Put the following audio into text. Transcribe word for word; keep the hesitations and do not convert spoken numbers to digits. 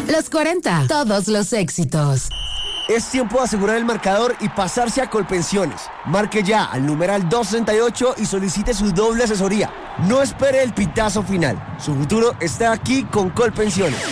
Los cuarenta, todos los éxitos. Es tiempo de asegurar el marcador y pasarse a Colpensiones. Marque ya al numeral doscientos sesenta y ocho y solicite su doble asesoría. No espere el pitazo final. Su futuro está aquí con Colpensiones.